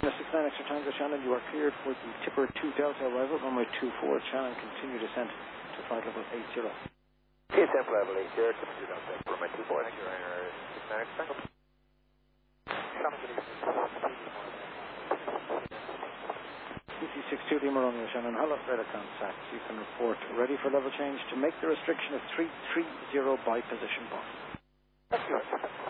69 extra Tango Shannon, you are cleared for the Tipper 2 Delta arrival, runway 24 Shannon, continue descent to flight level 80. Descent level 80, Tipper 2 Delta, runway 24. Thank you, Ryanair 69 extra Tango. DC62 Lima Romeo Shannon, hello, radar contact. You can report ready for level change to make the restriction of 330 by position point. Thank you.